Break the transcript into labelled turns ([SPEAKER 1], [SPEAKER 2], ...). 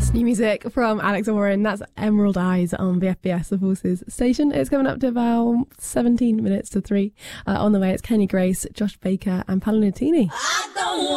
[SPEAKER 1] New music from Alex and Warren. That's Emerald Eyes on the FBS, the Forces station. It's coming up to about 17 minutes to 3. On the way, it's Kenny Grace, Josh Baker and Paolo Nutini.